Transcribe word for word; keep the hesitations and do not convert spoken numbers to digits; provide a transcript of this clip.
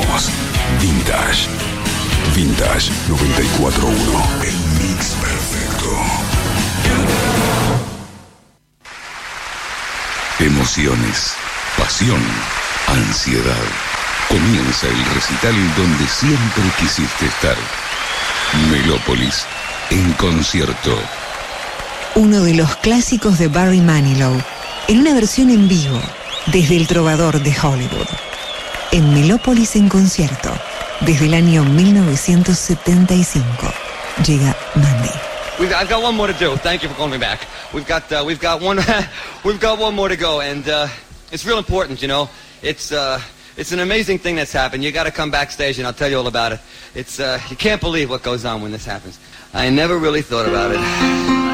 Somos Vintage. Vintage noventa y cuatro punto uno. El mix perfecto. Emociones, pasión, ansiedad. Comienza el recital donde siempre quisiste estar. Melópolis, en concierto. Uno de los clásicos de Barry Manilow, en una versión en vivo, desde El Trovador de Hollywood. En Melópolis en concierto, desde el año mil novecientos setenta y cinco. Llega Mandy. We've, I've got one more to do. Thank you for calling me back. We've got uh, we've got one we've got one more to go, and uh, it's real important, you know. It's uh, it's an amazing thing that's happened. You got to come backstage, and I'll tell you all about it. It's uh, you can't believe what goes on when this happens. I never really thought about it.